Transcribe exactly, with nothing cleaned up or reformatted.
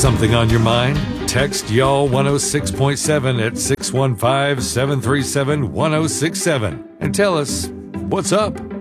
something on your mind? Text Y'all one oh six point seven at six one five, seven three seven, one oh six seven and tell us what's up.